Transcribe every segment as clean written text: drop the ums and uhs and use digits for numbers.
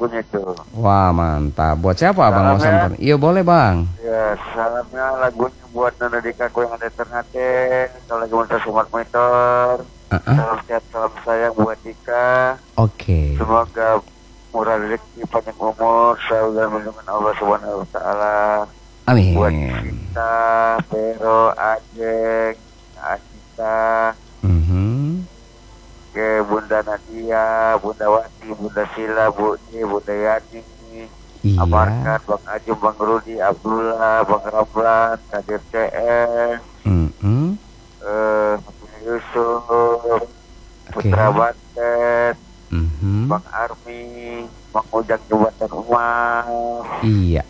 lagunya itu. Wah, mantap. Buat siapa Bang mau Salam ya. samperin? Iya, boleh Bang. Ya, salamnya lagunya buat Nona Dikaku yang ada Ternate, kalau lagi monitor smart monitor. Salam sehat, salam sayang buat Dika. Oke. Semoga murah rezeki, panjang umur, selalu dalam lindungan Allah Subhanahu wa taala. Buat Amin. Cinta, Pero, Ajeng, Asita, ke Bunda Nadia, Bunda Wati, Bunda Sila, Bu Ni, Bunda Yani, Iya. Amarkan, Bang Ajum, Bang Rudi, Abdullah, Bang Ramlan, Kadir CS, Yusuf, Putra Banten, Bang Armi, Bang Ujang Jembatan Umar. Iya.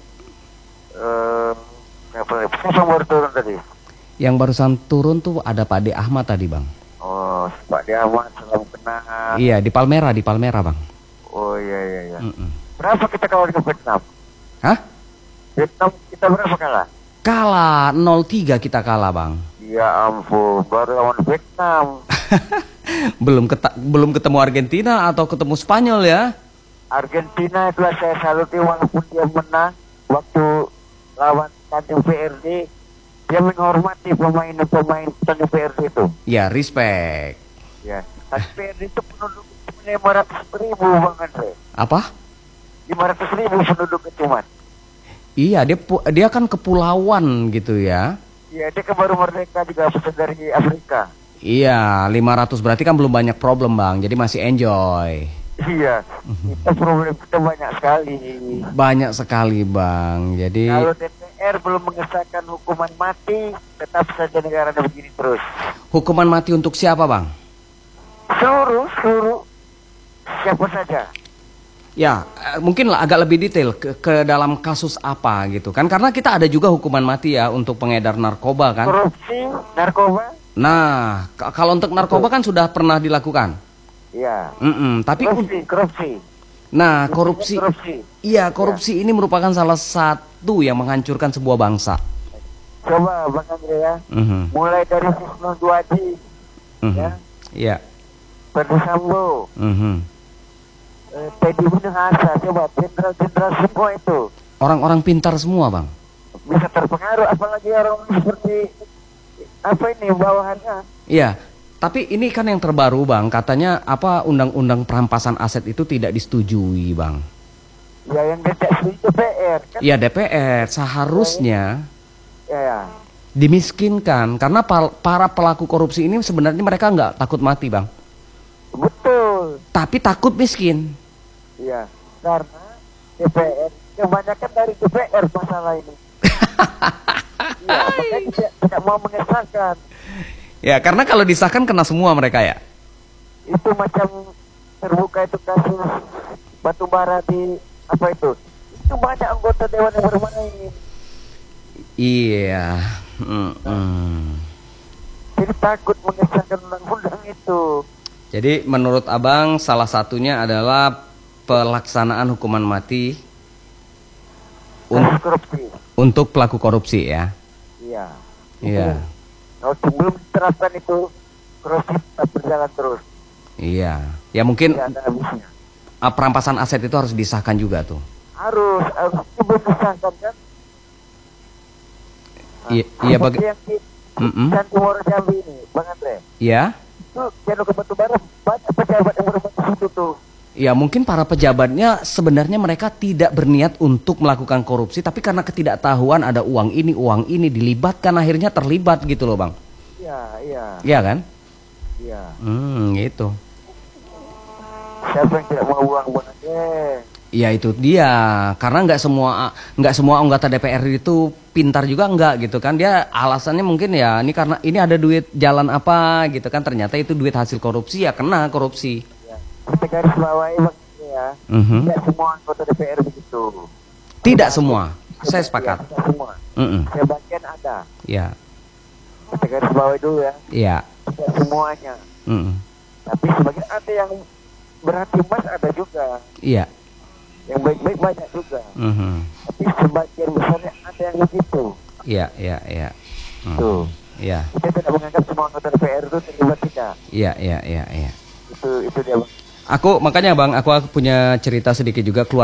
Siapa yang baru turun tadi? Yang barusan turun tuh ada Pak De Ahmad tadi Bang. Oh, Pak Diawan, salam kenal. Iya, di Palmera Bang. Oh iya. Berapa kita kalau ke Vietnam? Hah? Vietnam kita berapa kalah? Kalah 0-3 kita kalah Bang. Ya ampun, baru lawan Vietnam. belum ketemu Argentina atau ketemu Spanyol ya? Argentina itulah saya saluti walaupun dia menang waktu lawan Tanjung PRD, dia menghormati pemain Tanjung PRD itu. Ya, respect. Ya, Tanjung PRD itu penduduk 500.000 Bang Andre. Apa? 500.000 penduduk cuman. Iya, dia kan kepulauan gitu ya. Iya, dia kan baru merdeka juga dari Afrika. Iya, 500 berarti kan belum banyak problem Bang, jadi masih enjoy. Iya, problem kita banyak sekali. Banyak sekali Bang, jadi kalau DPR belum mengesahkan hukuman mati, tetap saja negara begini terus. Hukuman mati untuk siapa Bang? Seluruh siapa saja. Ya, mungkin agak lebih detail ke dalam kasus apa gitu kan, karena kita ada juga hukuman mati ya untuk pengedar narkoba kan. Korupsi, narkoba. Nah, kalau untuk narkoba kan sudah pernah dilakukan. Iya. Tapi korupsi. Nah, korupsi. Iya, korupsi ya. Ini merupakan salah satu yang menghancurkan sebuah bangsa. Coba Bang Andre ya. Mulai dari Wisnu Duadi, ya. Iya. Ferdi Sambo, Teddy Minahasa, coba jenderal semua itu. Orang-orang pintar semua Bang. Bisa terpengaruh, apalagi orang seperti apa ini bawahannya. Iya. Tapi ini kan yang terbaru Bang, katanya apa undang-undang perampasan aset itu tidak disetujui Bang. Ya yang DPR kan? Iya DPR seharusnya ya. Dimiskinkan karena para pelaku korupsi ini sebenarnya mereka nggak takut mati Bang. Betul. Tapi takut miskin. Iya, karena DPR kebanyakan dari DPR masalah ini. Iya, makanya tidak mau mengesahkan. Ya, karena kalau disahkan kena semua mereka ya. Itu macam terbuka itu kasus batubara di apa itu? Itu banyak anggota dewan yang bermain. Iya. Jadi takut mengesahkan undang-undang itu. Jadi menurut Abang salah satunya adalah pelaksanaan hukuman mati untuk pelaku korupsi ya. Iya. Iya. Kalau sebelum diterapkan itu korupsi tetap berjalan terus. Iya. Ya mungkin perampasan aset itu harus disahkan juga tuh. Harus sebelum disahkan kan. Iya bagi. Dan Timur Jambi ini, Bang Andre. Iya. Itu Janu ke Batubara banyak pejabat yang bermain di situ tuh. Ya mungkin para pejabatnya sebenarnya mereka tidak berniat untuk melakukan korupsi, tapi karena ketidaktahuan ada uang ini dilibatkan akhirnya terlibat gitu loh Bang. Iya. Iya kan? Iya. Gitu. Siapa yang tidak mau uang Bang Andre? Ya itu dia, karena nggak semua anggota DPR itu pintar juga nggak gitu kan. Dia alasannya mungkin ya ini karena ini ada duit jalan apa gitu kan, ternyata itu duit hasil korupsi ya kena korupsi. Kita garis bawahi Bang ya. Tidak semua anggota DPR begitu. Tidak semua. Saya sepakat. Tidak semua. Sebagian ada. Ya. Kita garis bawahi dulu ya. Iya. Tidak semuanya. Tapi sebagian ada yang berhati emas ada juga. Iya. Yang baik-baik banyak juga. Tapi sebagian besarnya ada yang begitu. Iya. Tuh. Iya. Kita tidak menganggap semua anggota DPR itu terlibat tidak. Iya. Itu dia Bang. Makanya Bang, aku punya cerita sedikit juga keluar